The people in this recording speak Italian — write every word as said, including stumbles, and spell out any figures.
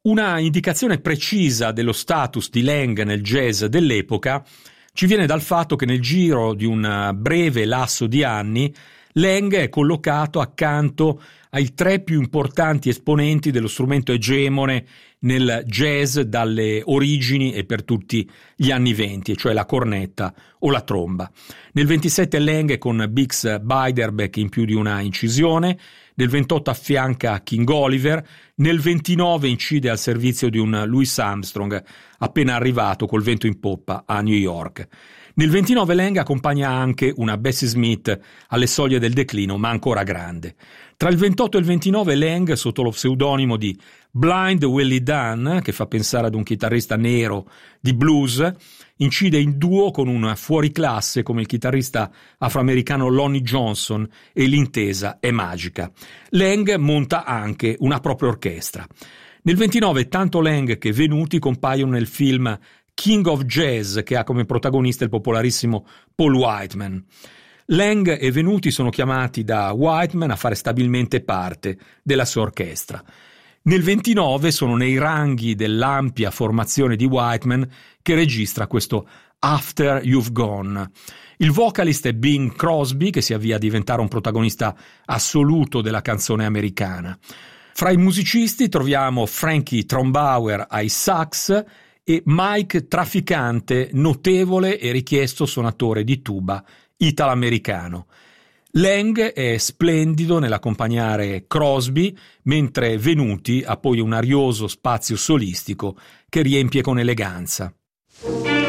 Una indicazione precisa dello status di Lang nel jazz dell'epoca ci viene dal fatto che nel giro di un breve lasso di anni Lang è collocato accanto ai tre più importanti esponenti dello strumento egemone nel jazz dalle origini e per tutti gli anni venti, cioè la cornetta o la tromba. Nel ventisette Lang è con Bix Beiderbecke in più di una incisione, nel ventotto affianca King Oliver, nel ventinove incide al servizio di un Louis Armstrong appena arrivato col vento in poppa a New York. Nel ventinove Lang accompagna anche una Bessie Smith alle soglie del declino, ma ancora grande. Tra il ventotto e il ventinove Lang, sotto lo pseudonimo di Blind Willie Dunn, che fa pensare ad un chitarrista nero di blues, incide in duo con un fuoriclasse come il chitarrista afroamericano Lonnie Johnson e l'intesa è magica. Lang monta anche una propria orchestra. Nel ventinove tanto Lang che Venuti compaiono nel film King of Jazz, che ha come protagonista il popolarissimo Paul Whiteman. Lang e Venuti sono chiamati da Whiteman a fare stabilmente parte della sua orchestra. Nel ventinove sono nei ranghi dell'ampia formazione di Whiteman che registra questo After You've Gone. Il vocalist è Bing Crosby, che si avvia a diventare un protagonista assoluto della canzone americana. Fra i musicisti troviamo Frankie Trombauer ai sax e Mike Trafficante, notevole e richiesto suonatore di tuba italo-americano. Lang è splendido nell'accompagnare Crosby, mentre Venuti ha poi un arioso spazio solistico che riempie con eleganza.